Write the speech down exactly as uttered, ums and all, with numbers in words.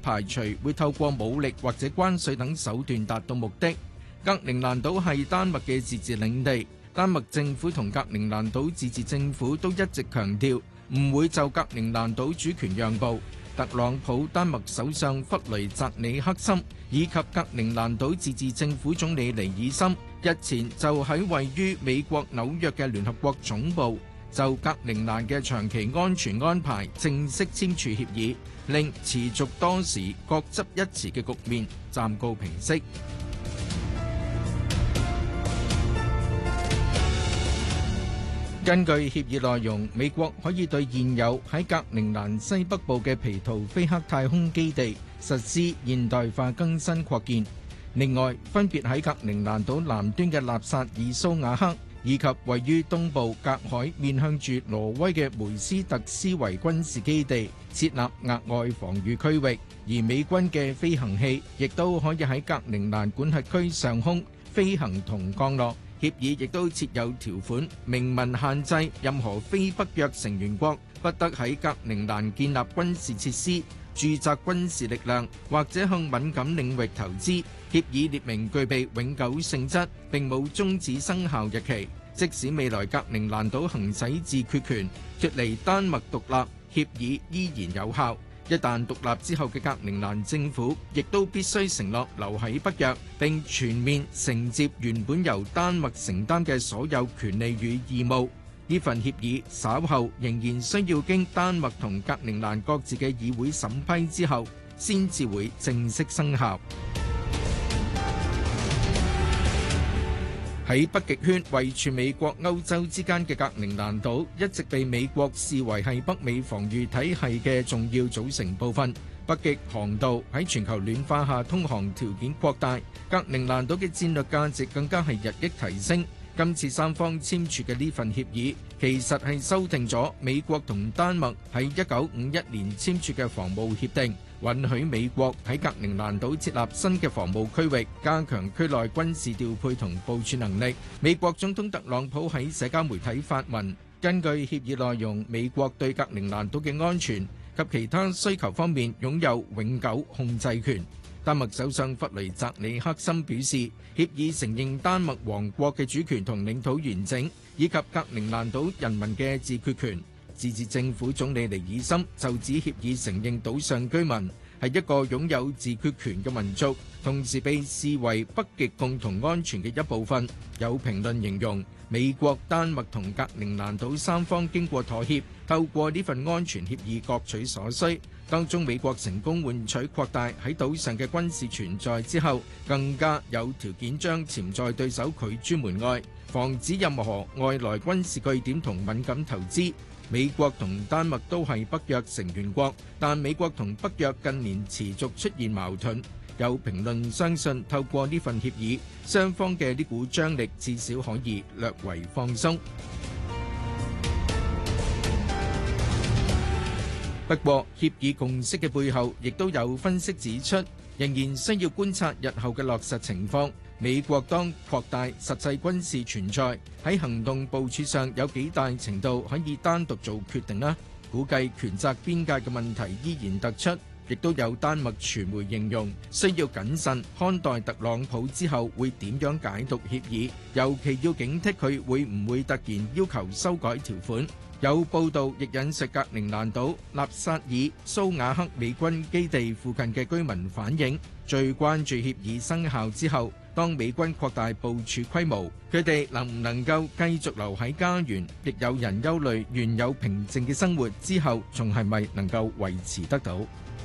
排除會透過武力或者關稅等手段達到目的。格陵蘭島係丹麥嘅自治領地，丹麥政府同格陵蘭島自治政府都一直強調唔會就格陵蘭島主權讓步。特朗普丹麥首相弗雷澤里克森以及格陵蘭島自治政府總理尼爾森日前就喺位於美國紐約嘅聯合國總部就格陵蘭嘅長期安全安排正式簽署協議，令持續多時各執一詞嘅局面暫告平息。根據協議內容，美國可以對現有喺格陵蘭西北部嘅皮圖菲克太空基地實施現代化更新擴建。另外，分別喺格陵蘭島南端嘅納薩爾蘇瓦克以及位於東部隔海面向住挪威嘅梅斯特斯維軍事基地設立額外防禦區域，而美軍嘅飛行器亦都可以喺格陵蘭管轄區上空飛行同降落。協議亦都設有條款，明文限制任何非北約成員國不得喺格陵蘭建立軍事設施、駐紮軍事力量或者向敏感領域投資。協議列明具備永久性質，並冇終止生效日期。即使未來格陵蘭島行使自決權，脫離丹麥獨立，協議依然有效。一旦獨立之後嘅格陵蘭政府，亦都必須承諾留喺北約，並全面承接原本由丹麥承擔嘅所有權利與義務。呢份協議稍後仍然需要經丹麥同格陵蘭各自嘅議會審批之後，先至會正式生效。喺北極圈位處美國歐洲之間嘅格陵蘭島，一直被美國視為係北美防禦體系嘅重要組成部分。北極航道喺全球暖化下通航條件擴大，格陵蘭島嘅戰略價值更加係日益提升。今次三方簽署嘅呢份協議，其實係修訂咗美國同丹麥喺一九五一年簽署嘅防務協定，允許美國喺格陵蘭島設立新嘅防務區域，加強區內軍事調配同部署能力。美國總統特朗普喺社交媒體發文，根據協議內容，美國對格陵蘭島嘅安全及其他需求方面擁有永久控制權。丹麥首相弗雷澤里克森表示，協議承認丹麥王國嘅主權同領土完整，以及格陵蘭島人民嘅自決權。自治政府總理尼爾森就指協議承認島上居民係一個擁有自決權嘅民族，同時被視為北極共同安全嘅一部分。有評論形容，美國、丹麥同格陵蘭島三方經過妥協，透過呢份安全協議各取所需。當中美國成功換取擴大喺島上嘅軍事存在之後，更加有條件將潛在對手拒諸門外，防止任何外來軍事據點同敏感投資。美國同丹麥都係北約成員國，但美國同北約近年持續出現矛盾。有評論相信，透過呢份協議，雙方嘅呢股張力至少可以略為放鬆。不過，協議共識嘅背後，亦都有分析指出，仍然需要觀察日後嘅落實情況。美國當擴大實際軍事存在，喺行動部署上有幾大程度可以單獨做決定呢？估計權責邊界嘅問題依然突出，亦都有丹麥傳媒形容需要謹慎看待特朗普之後會點樣解讀協議，尤其要警惕佢會唔會突然要求修改條款。有報道亦引述格陵蘭島納薩爾蘇瓦克美軍基地附近嘅居民反映，最關注協議生效之後，當美軍擴大部署規模，佢哋能唔能夠繼續留喺家園？亦有人憂慮原有平靜嘅生活之後，仲係咪能夠維持得到？